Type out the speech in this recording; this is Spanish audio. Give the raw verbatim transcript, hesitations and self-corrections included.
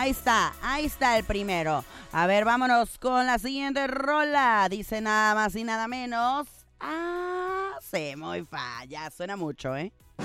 Ahí está, ahí está el primero. A ver, vámonos con la siguiente rola. Dice nada más y nada menos. Ah, sí, muy falla. Suena mucho, ¿eh?